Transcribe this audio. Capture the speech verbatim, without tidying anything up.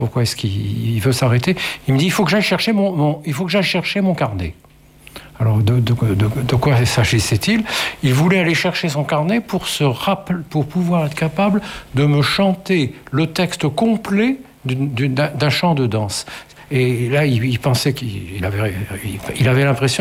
Pourquoi est-ce qu'il veut s'arrêter? Il me dit, il faut que j'aille chercher mon, mon, il faut que j'aille chercher mon carnet. Alors, de, de, de, de quoi s'agissait-il? Il voulait aller chercher son carnet pour, se rappeler, pour pouvoir être capable de me chanter le texte complet d'un chant de danse. Et là, il, il pensait qu'il avait, il avait l'impression